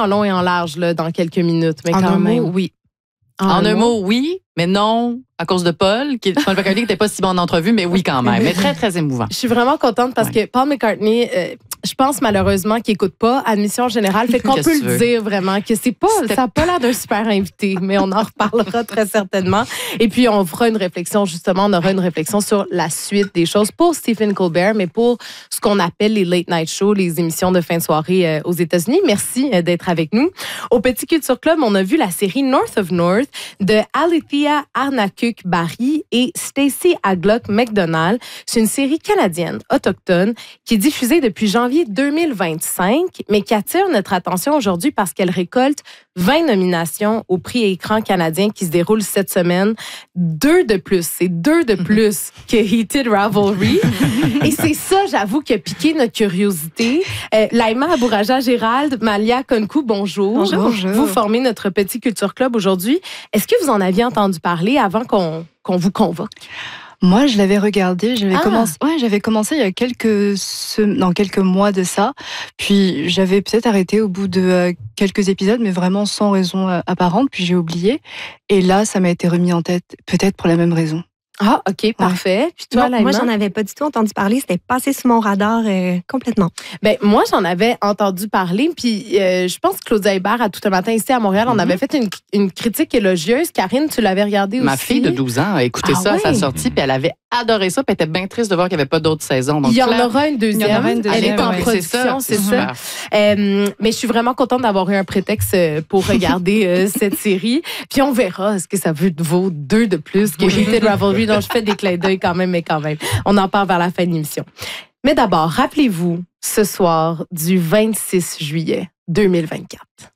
en long et en large là, dans quelques minutes, mais En quand un même. mot, oui. En un mot, oui, mais non à cause de Paul McCartney qui n'était pas si bon en entrevue, mais oui quand même. Mais très, très émouvant. Je suis vraiment contente parce que Paul McCartney, je pense malheureusement qu'il n'écoute pas Admission Générale. Fait qu'on Qu'est-ce peut que tu le veux? dire vraiment que ça n'a pas l'air d'un super invité, mais on en reparlera très certainement. Et puis, on fera une réflexion, justement, on aura une réflexion sur la suite des choses pour Stephen Colbert, mais pour ce qu'on appelle les late night shows, les émissions de fin de soirée aux États-Unis. Merci d'être avec nous. Au Petit Culture Club, on a vu la série North of North de Alethea Arnakuk-Barry et Stacey Aglock McDonald. C'est une série canadienne, autochtone, qui est diffusée depuis janvier 2025, mais qui attire notre attention aujourd'hui parce qu'elle récolte 20 nominations au prix écran canadien qui se déroule cette semaine. 2 de plus. C'est 2 de plus que Heated Ravelry. Et c'est ça, j'avoue, qui a piqué notre curiosité. Laïma Abouraja-Gérald, Malia Konkou, bonjour. Bonjour. Vous formez notre Petit Culture Club aujourd'hui. Est-ce que vous en aviez entendu parler avant qu'on vous convoque? Moi, je l'avais regardé. J'avais commencé il y a quelques mois de ça. Puis j'avais peut-être arrêté au bout de quelques épisodes, mais vraiment sans raison apparente. Puis j'ai oublié. Et là, ça m'a été remis en tête, peut-être pour la même raison. Ah, OK, parfait. Puis toi, Non, moi, j'en avais pas du tout entendu parler. C'était passé sous mon radar complètement. Ben, moi, j'en avais entendu parler. Puis je pense que Claudia Hébert, à Tout un matin, ici à Montréal, on avait fait une critique élogieuse. Karine, tu l'avais regardée aussi? Ma fille de 12 ans a écouté ça à sa sortie, puis elle avait adoré ça, puis elle était bien triste de voir qu'il n'y avait pas d'autres saisons. Donc, il y en aura une deuxième. Elle est en production, c'est ça. Mais je suis vraiment contente d'avoir eu un prétexte pour regarder cette série. Puis on verra ce que ça vaut 2 de plus que Heated Ravelry, dont je fais des clins d'œil quand même, mais quand même. On en parle vers la fin de l'émission. Mais d'abord, rappelez-vous ce soir du 26 juillet 2024.